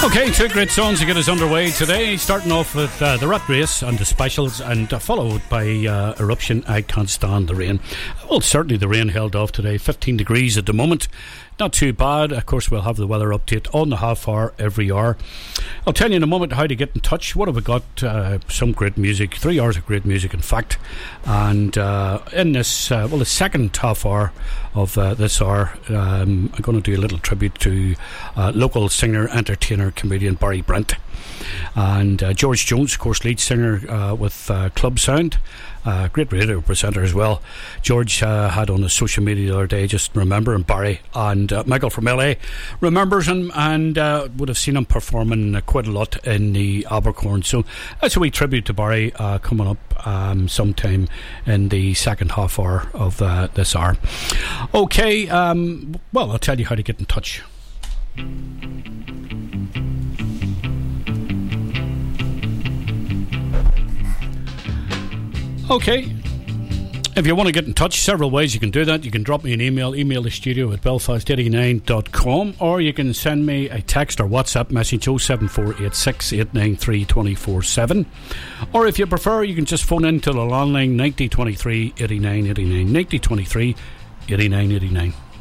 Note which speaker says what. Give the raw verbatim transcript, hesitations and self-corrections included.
Speaker 1: Okay, two great songs to get us underway today. Starting off with uh, The Rat Race and The Specials, and uh, followed by uh, Eruption, I Can't Stand the Rain. Well, certainly the rain held off today. fifteen degrees at the moment. Not too bad. Of course, we'll have the weather update on the half hour every hour. I'll tell you in a moment how to get in touch. What have we got? Uh, some great music. Three hours of great music, in fact. And uh, in this, uh, well, the second half hour of uh, this hour, um, I'm going to do a little tribute to uh, local singer, entertainer, comedian Barry Brent. And uh, George Jones, of course, lead singer uh, with uh, Club Sound. Uh, great radio presenter as well. George uh, had on his social media the other day just remembering Barry, and uh, Michael from L A remembers him and uh, would have seen him performing uh, quite a lot in the Abercorn. So that's a wee tribute to Barry uh, coming up um, sometime in the second half hour of uh, this hour. Okay, um, well, I'll tell you how to get in touch. Okay, if you want to get in touch, several ways you can do that. You can drop me an email, email the studio at belfast eighty-nine dot com, or you can send me a text or WhatsApp message oh seven four eight six, eight nine three, two four seven, or if you prefer, you can just phone in to the landline ninety twenty-three, eighty-nine eighty-nine, ninety twenty-three, eighty-nine eighty-nine.